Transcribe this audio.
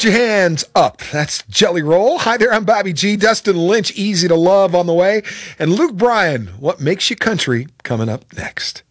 Put your hands up. That's Jelly Roll. Hi there, I'm Bobby G. Dustin Lynch, Easy to Love on the way. And Luke Bryan, What Makes You Country, coming up next.